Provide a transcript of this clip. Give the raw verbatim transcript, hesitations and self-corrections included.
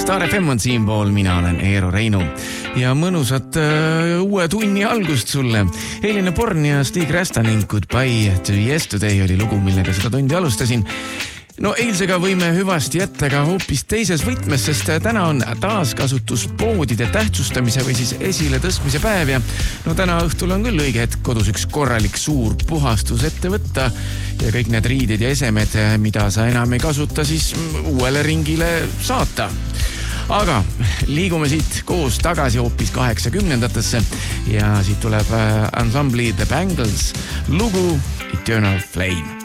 Star F M on siinpool, mina olen Eero Reinu ja mõnusat uh, uue tunni algust sulle. Eline Born ja Stig Rästanen Goodbye to Yesterday oli lugu, millega seda tundi alustasin. No eilsega võime hüvasti jätta ka hoopis teises võtmes, sest täna on taaskasutuspoodide tähtsustamise või siis esile tõstmise päev ja no täna õhtul on küll õige hetk kodus üks korralik suur puhastus ette võtta ja kõik need riided ja esemed, mida sa enam ei kasuta, siis uuele ringile saata. Aga liigume siit koos tagasi hoopis kaheksakümnendatesse ja siit tuleb ansambli The Bangles lugu Eternal Flame.